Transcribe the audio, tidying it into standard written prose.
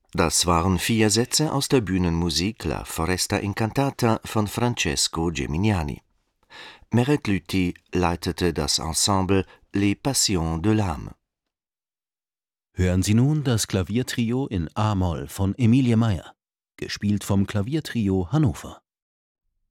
Das waren 4 Sätze aus der Bühnenmusik La Foresta Incantata von Francesco Geminiani. Meret Lüthi leitete das Ensemble Les Passions de l'Âme. Hören Sie nun das Klaviertrio in a-Moll von Emilie Meyer, gespielt vom Klaviertrio Hannover.